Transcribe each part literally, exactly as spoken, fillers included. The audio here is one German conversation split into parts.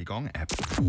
die Gong-App.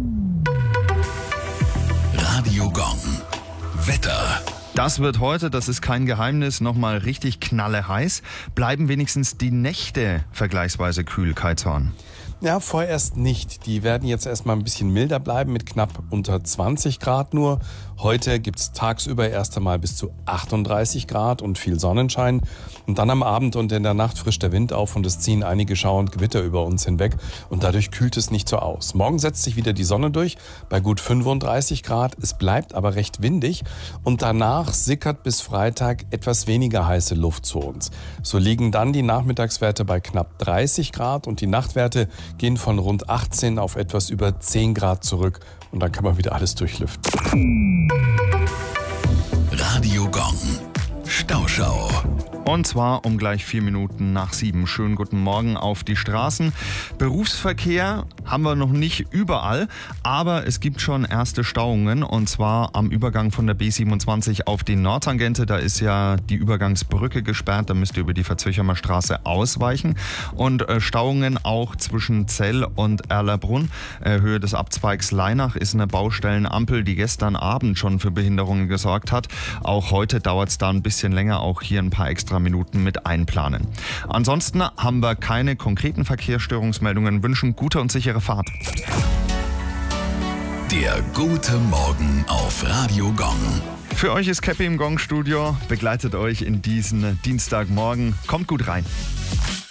Radio Gong. Wetter. Das wird heute, das ist kein Geheimnis, nochmal richtig knalleheiß. Bleiben wenigstens die Nächte vergleichsweise kühl, Kai Zorn? Ja, vorerst nicht. Die werden jetzt erstmal ein bisschen milder bleiben mit knapp unter zwanzig Grad nur. Heute gibt's tagsüber erst einmal bis zu achtunddreißig Grad und viel Sonnenschein. Und dann am Abend und in der Nacht frischt der Wind auf und es ziehen einige Schauer und Gewitter über uns hinweg. Und dadurch kühlt es nicht so aus. Morgen setzt sich wieder die Sonne durch bei gut fünfunddreißig Grad. Es bleibt aber recht windig. Und danach sickert bis Freitag etwas weniger heiße Luft zu uns. So liegen dann die Nachmittagswerte bei knapp dreißig Grad und die Nachtwerte gehen von rund achtzehn auf etwas über zehn Grad zurück. Und dann kann man wieder alles durchlüften. Radio Gong. Stauschau. Und zwar um gleich vier Minuten nach sieben. Schönen guten Morgen auf die Straßen. Berufsverkehr haben wir noch nicht überall, aber es gibt schon erste Stauungen und zwar am Übergang von der B siebenundzwanzig auf die Nordtangente. Da ist ja die Übergangsbrücke gesperrt, da müsst ihr über die Verzöchermer Straße ausweichen. Und äh, Stauungen auch zwischen Zell und Erlabrunn. Äh, Höhe des Abzweigs Leinach ist eine Baustellenampel, die gestern Abend schon für Behinderungen gesorgt hat. Auch heute dauert es da ein bisschen länger, auch hier ein paar extra Minuten mit einplanen. Ansonsten haben wir keine konkreten Verkehrsstörungsmeldungen, wünschen gute und sichere Fahrt. Der gute Morgen auf Radio Gong. Für euch ist Käppi im Gong-Studio, begleitet euch in diesen Dienstagmorgen. Kommt gut rein.